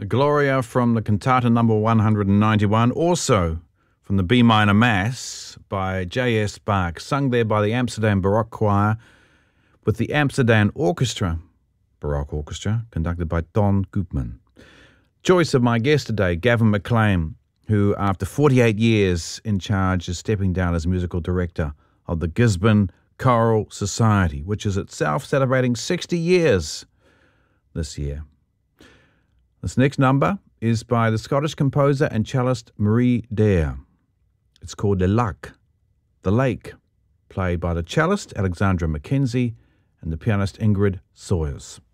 Gloria from the cantata number 191, also from the B minor Mass by J.S. Bach, sung there by the Amsterdam Baroque Choir with the Amsterdam Orchestra, Baroque Orchestra, conducted by Don Koopman. Choice of my guest today, Gavin McLean, who after 48 years in charge is stepping down as musical director of the Gisborne Choral Society, which is itself celebrating 60 years this year. This next number is by the Scottish composer and cellist Marie Dare. It's called Le Lac, The Lake, played by the cellist Alexandra Mackenzie and the pianist Ingrid Sawyers.